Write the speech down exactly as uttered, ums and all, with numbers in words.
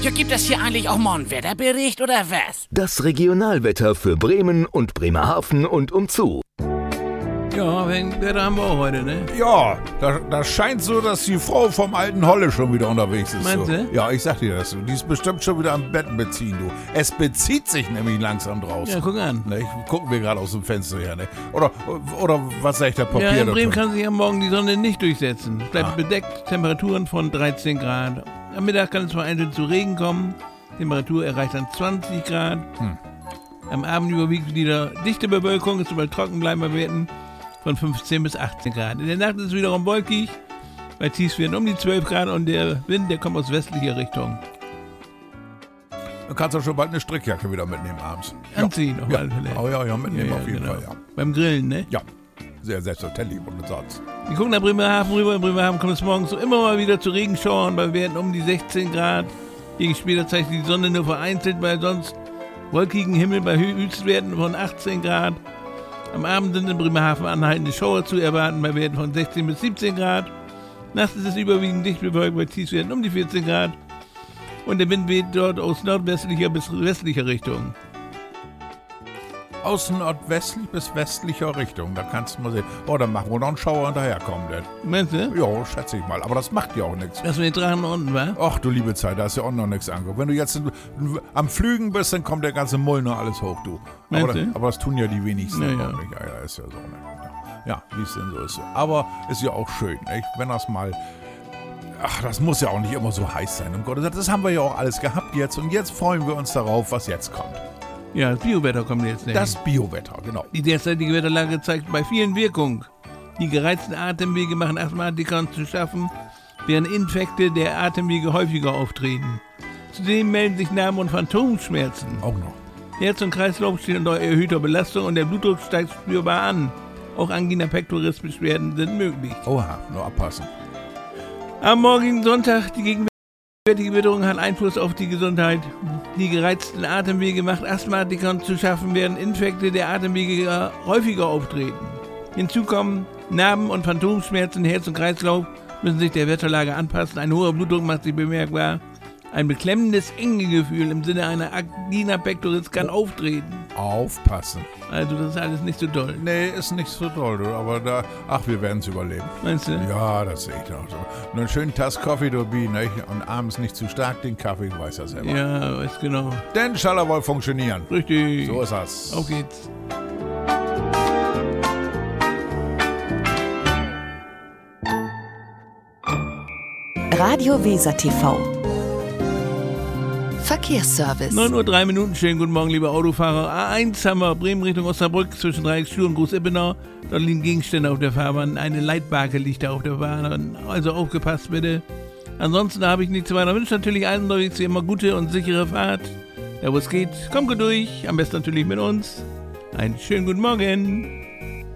Ja, gibt es hier eigentlich auch mal einen Wetterbericht oder was? Das Regionalwetter für Bremen und Bremerhaven und umzu. Ja, wegen Wetter haben wir auch heute, ne? Ja, da, das scheint so, dass die Frau vom alten Holle schon wieder unterwegs ist. Meinst so. du? Ja, ich sag dir das. Die ist bestimmt schon wieder am Betten beziehen, du. Es bezieht sich nämlich langsam draußen. Ja, guck an. Ne, ich gucken wir gerade aus dem Fenster her, ne? Oder, oder was sagt der Papier Ja, in da Bremen drin? kann sich am Morgen die Sonne nicht durchsetzen. Es bleibt Ah. bedeckt, Temperaturen von dreizehn Grad. Am Mittag kann es vereinzelt zu Regen kommen. Temperatur erreicht dann zwanzig Grad. Hm. Am Abend überwiegt wieder dichte Bewölkung, es soll trocken bleiben bei Werten von fünfzehn bis achtzehn Grad. In der Nacht ist es wiederum wolkig, bei Tiefstwerten um die zwölf Grad und der Wind, der kommt aus westlicher Richtung. Du kannst doch schon bald eine Strickjacke wieder mitnehmen abends. Anziehen auf Ja. alle Fälle. Oh ja, ja, mitnehmen Ja, ja, auf jeden genau. Fall, ja. Beim Grillen, ne? Ja, sehr selbstverständlich und sonst. Wir gucken nach Bremerhaven rüber. In Bremerhaven kommt es morgens so immer mal wieder zu Regenschauern bei Werten um die sechzehn Grad. Gegen später zeigt die Sonne nur vereinzelt bei sonst wolkigen Himmel bei Höchstwerten von achtzehn Grad. Am Abend sind in Bremerhaven anhaltende Schauer zu erwarten bei Werten von sechzehn bis siebzehn Grad. Nachts ist es überwiegend dicht bewölkt bei Tiefstwerten um die vierzehn Grad. Und der Wind weht dort aus nordwestlicher bis westlicher Richtung. Aus nordwestlich bis westlicher Richtung, da kannst du mal sehen. Oh, dann machen wir noch einen Schauer hinterherkommen, denn. Meinst du? Ja, schätze ich mal. Aber das macht ja auch nichts. Dass wir den Drachen unten, wa? Ach du liebe Zeit, da ist ja auch noch nichts angekommen. Wenn du jetzt in, in, am Flügen bist, dann kommt der ganze Mull noch alles hoch, du. Meinst Aber, du? aber das tun ja die wenigsten. Ja, ja. überhaupt nicht. Ja, ja, ist ja so. Ne? Ja, wie es denn so ist. Aber ist ja auch schön, nicht? Wenn das mal... Ach, das muss ja auch nicht immer so heiß sein, um Gottes Willen. Das haben wir ja auch alles gehabt jetzt. Und jetzt freuen wir uns darauf, was jetzt kommt. Ja, das Biowetter kommt jetzt, ne? Das Biowetter, genau. Die derzeitige Wetterlage zeigt bei vielen Wirkung. Die gereizten Atemwege machen Asthmatikern zu schaffen, während Infekte der Atemwege häufiger auftreten. Zudem melden sich Narben- und Phantomschmerzen. Auch noch. Herz und Kreislauf stehen unter erhöhter Belastung und der Blutdruck steigt spürbar an. Auch Angina pectoris Beschwerden sind möglich. Oha, nur abpassen. Am morgigen Sonntag, die gegenwärtige Witterung hat Einfluss auf die Gesundheit. Die gereizten Atemwege macht Asthmatikern zu schaffen, während Infekte der Atemwege häufiger auftreten. Hinzu kommen Narben- und Phantomschmerzen, Herz und Kreislauf müssen sich der Wetterlage anpassen. Ein hoher Blutdruck macht sich bemerkbar. Ein beklemmendes Engegefühl im Sinne einer Angina pectoris kann auftreten. Aufpassen. Also das ist alles nicht so toll. Nee, ist nicht so toll, du. Aber da, ach, wir werden es überleben. Meinst du? Ja, das sehe ich doch so. Nur einen schönen Tass Kaffee, du Bi, ne? Und abends nicht zu stark den Kaffee, ich weiß ja selber. Ja, weiß genau. Denn soll er wohl funktionieren. Richtig. So ist das. Auf geht's. Radio Weser T V. Verkehrsservice. neun Uhr drei Minuten, schönen guten Morgen, liebe Autofahrer. A eins haben wir Bremen Richtung Osnabrück zwischen Dreiecksstuhl und Groß-Ippenau. Dort liegen Gegenstände auf der Fahrbahn. Eine Leitbarke liegt da auf der Bahn. Also aufgepasst bitte. Ansonsten habe ich nichts weiter. Wünsche natürlich allen unterwegs wie immer gute und sichere Fahrt. Da wo es geht, kommt gut durch. Am besten natürlich mit uns. Einen schönen guten Morgen.